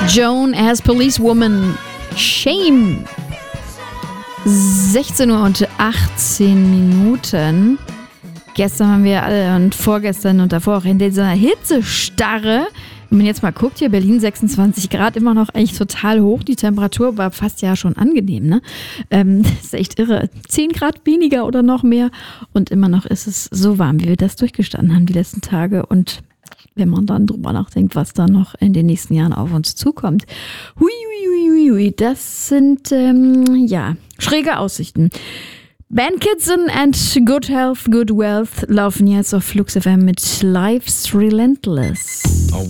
Joan as Policewoman. Shame. 16 Uhr und 18 Minuten. Gestern waren wir alle und vorgestern und davor auch in dieser Hitzestarre. Wenn man jetzt mal guckt, hier Berlin 26 Grad, immer noch eigentlich total hoch. Die Temperatur war fast ja schon angenehm, ne? Das ist echt irre. 10 Grad weniger oder noch mehr. Und immer noch ist es so warm, wie wir das durchgestanden haben die letzten Tage. Und wenn man dann drüber nachdenkt, was da noch in den nächsten Jahren auf uns zukommt. Hui, das sind, schräge Aussichten. Bandkidsen and Good Health, Good Wealth laufen jetzt auf Flux FM mit Life's Relentless.